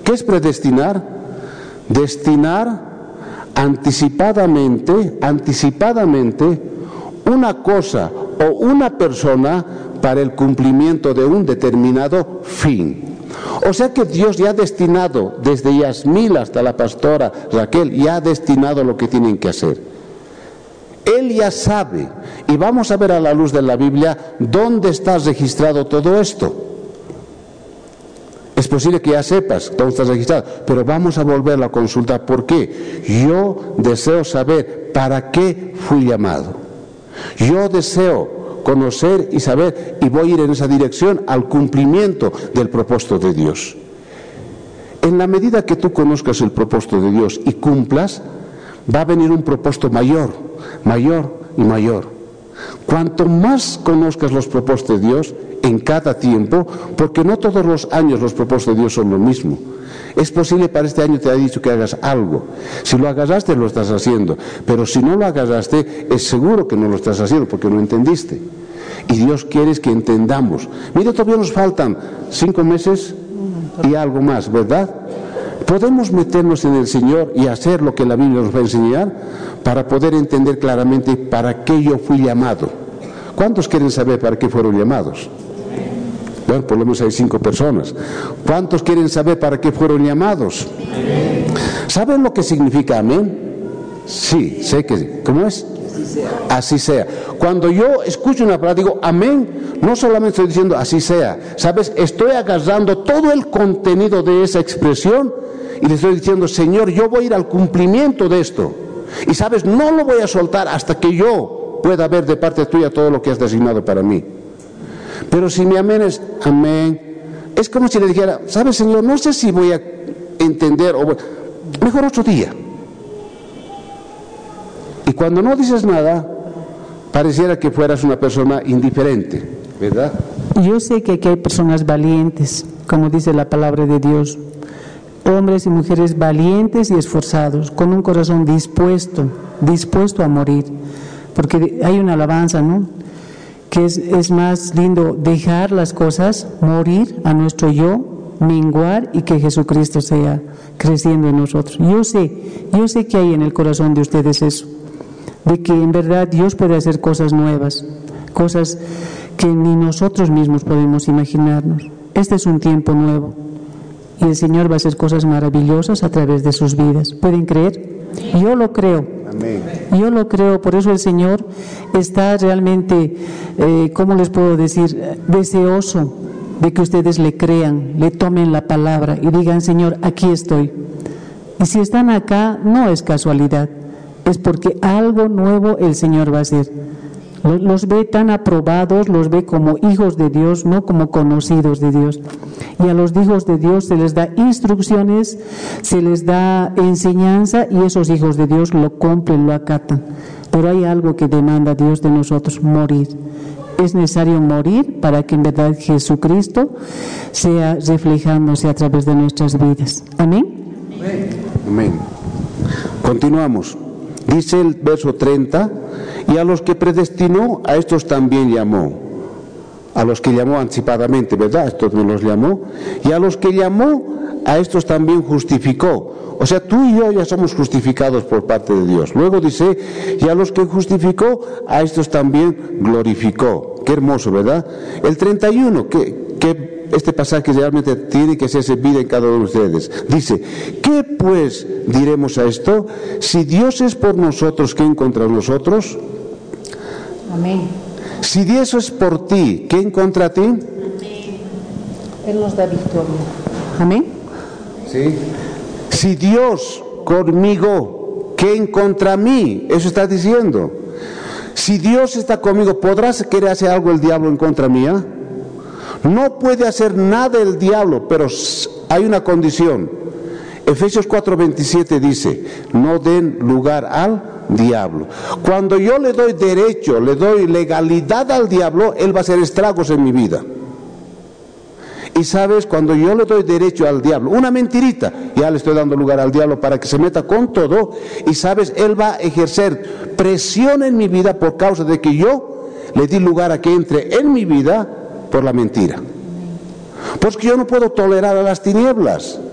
¿Qué es predestinar? Destinar anticipadamente una cosa o una persona para el cumplimiento de un determinado fin. O sea que Dios ya ha destinado, desde Yasmil hasta la pastora Raquel, ya ha destinado lo que tienen que hacer. Él ya sabe, y vamos a ver a la luz de la Biblia dónde está registrado todo esto. Es posible que ya sepas dónde estás registrado, pero vamos a volverlo a consultar. ¿Por qué? Yo deseo saber para qué fui llamado. Yo deseo conocer y saber, y voy a ir en esa dirección al cumplimiento del propósito de Dios. En la medida que tú conozcas el propósito de Dios y cumplas, va a venir un propósito mayor y mayor. Cuanto más conozcas los propósitos de Dios en cada tiempo, porque no todos los años los propósitos de Dios son lo mismo. Es posible para este año te ha dicho que hagas algo. Si lo agarraste, lo estás haciendo. Pero si no lo agarraste, es seguro que no lo estás haciendo porque no entendiste. Y Dios quiere que entendamos. Mira, todavía nos faltan 5 meses y algo más, ¿verdad? Podemos meternos en el Señor y hacer lo que la Biblia nos va a enseñar para poder entender claramente para qué yo fui llamado. ¿Cuántos quieren saber para qué fueron llamados? Bueno, por lo menos hay 5 personas. ¿Cuántos quieren saber para qué fueron llamados? ¿Saben lo que significa amén? Sí, sé que sí. ¿Cómo es? Así sea. Cuando yo escucho una palabra, digo amén, no solamente estoy diciendo así sea, ¿sabes? Estoy agarrando todo el contenido de esa expresión y le estoy diciendo, Señor, yo voy a ir al cumplimiento de esto. Y ¿sabes? No lo voy a soltar hasta que yo pueda ver de parte tuya todo lo que has designado para mí. Pero si mi amén es amén, es como si le dijera, ¿sabes, Señor? No sé si voy a entender, o mejor otro día. Y cuando no dices nada, pareciera que fueras una persona indiferente, ¿verdad? Yo sé que aquí hay personas valientes, como dice la palabra de Dios. Hombres y mujeres valientes y esforzados, con un corazón dispuesto a morir. Porque hay una alabanza, ¿no? Que es más lindo dejar las cosas, morir a nuestro yo, menguar y que Jesucristo sea creciendo en nosotros. Yo sé que hay en el corazón de ustedes eso, de que en verdad Dios puede hacer cosas nuevas, cosas que ni nosotros mismos podemos imaginarnos. Este es un tiempo nuevo y el Señor va a hacer cosas maravillosas a través de sus vidas. ¿Pueden creer? Yo lo creo. Amén. Yo lo creo, por eso el Señor está realmente, ¿cómo les puedo decir?, deseoso de que ustedes le crean, le tomen la palabra y digan, Señor, aquí estoy. Y si están acá, no es casualidad, es porque algo nuevo el Señor va a hacer. Los ve tan aprobados, los ve como hijos de Dios, no como conocidos de Dios. Y a los hijos de Dios se les da instrucciones, se les da enseñanza y esos hijos de Dios lo cumplen, lo acatan. Pero hay algo que demanda Dios de nosotros, morir. Es necesario morir para que en verdad Jesucristo sea reflejándose a través de nuestras vidas. Amén. Amén. Continuamos. Dice el verso 30, y a los que predestinó, a estos también llamó. A los que llamó anticipadamente, ¿verdad? Estos me los llamó. Y a los que llamó, a estos también justificó. O sea, tú y yo ya somos justificados por parte de Dios. Luego dice, y a los que justificó, a estos también glorificó. Qué hermoso, ¿verdad? El 31, que este pasaje realmente tiene que hacerse vida en cada uno de ustedes. Dice, ¿qué pues diremos a esto? Si Dios es por nosotros, ¿quién contra nosotros? Amén. Si Dios es por ti, ¿quién contra ti? Él nos da victoria. Amén. Sí. Si Dios conmigo, ¿quién contra mí? Eso está diciendo. Si Dios está conmigo, ¿podrás querer hacer algo el diablo en contra mía? No puede hacer nada el diablo, pero hay una condición. Efesios 4:27 dice, no den lugar al diablo. Cuando yo le doy derecho, le doy legalidad al diablo, él va a hacer estragos en mi vida. Y sabes, cuando yo le doy derecho al diablo, una mentirita, ya le estoy dando lugar al diablo para que se meta con todo, y sabes, él va a ejercer presión en mi vida por causa de que yo le di lugar a que entre en mi vida por la mentira. Pues que yo no puedo tolerar a las tinieblas.